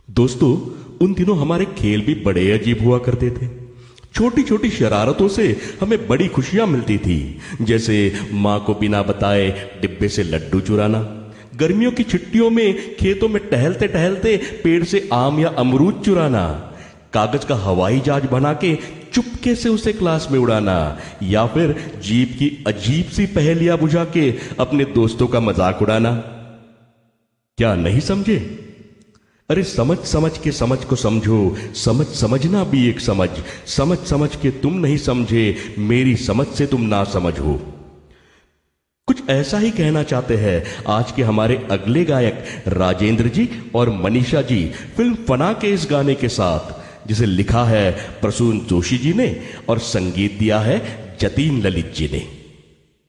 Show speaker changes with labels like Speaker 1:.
Speaker 1: दोस्तों, उन दिनों हमारे खेल भी बड़े अजीब हुआ करते थे। छोटी छोटी शरारतों से हमें बड़ी खुशियां मिलती थी, जैसे माँ को बिना बताए डिब्बे से लड्डू चुराना, गर्मियों की छुट्टियों में खेतों में टहलते टहलते पेड़ से आम या अमरूद चुराना, कागज का हवाई जहाज बना के चुपके से उसे क्लास में उड़ाना, या फिर जीप की अजीब सी पहेलियां बुझा के अपने दोस्तों का मजाक उड़ाना। क्या नहीं समझे? अरे समझ समझ के समझ को समझो, समझ समझना भी एक समझ, समझ समझ के तुम नहीं समझे, मेरी समझ से तुम ना समझ हो। कुछ ऐसा ही कहना चाहते हैं आज के हमारे अगले गायक राजेंद्र जी और मनीषा जी फिल्म फना के इस गाने के साथ, जिसे लिखा है प्रसून जोशी जी ने और संगीत दिया है जतीन ललित जी ने।